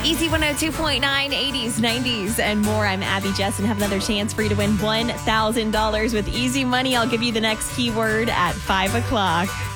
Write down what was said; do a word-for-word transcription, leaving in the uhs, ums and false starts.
Easy one oh two point nine, eighties, nineties, and more. I'm Abby Jess, and have another chance for you to win one thousand dollars with easy money. I'll give you the next keyword at five o'clock.